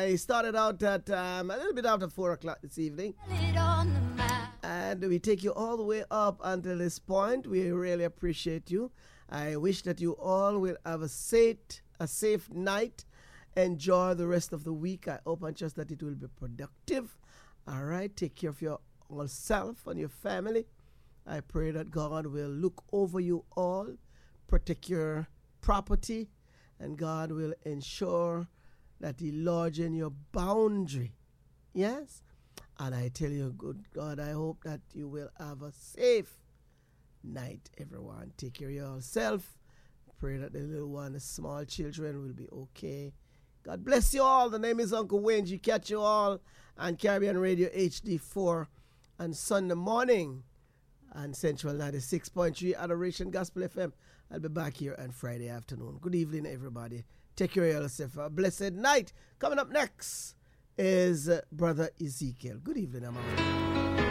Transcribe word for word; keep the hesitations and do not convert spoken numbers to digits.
I started out at um, a little bit after four o'clock this evening. And we take you all the way up until this point. We really appreciate you. I wish that you all will have a safe, a safe night. Enjoy the rest of the week. I hope and trust that it will be productive. All right. Take care of your yourself and your family. I pray that God will look over you all, protect your property, and God will ensure that He lodge in your boundary. Yes? And I tell you, good God, I hope that you will have a safe night, everyone. Take care of yourself. Pray that the little one, the small children will be okay. God bless you all. The name is Uncle Wayne. You catch you all on Caribbean Radio H D four on Sunday morning on Central ninety-six point three Adoration Gospel F M. I'll be back here on Friday afternoon. Good evening, everybody. Take care of yourself. A blessed night. Coming up next is uh, Brother Ezekiel. Good evening, Amanda.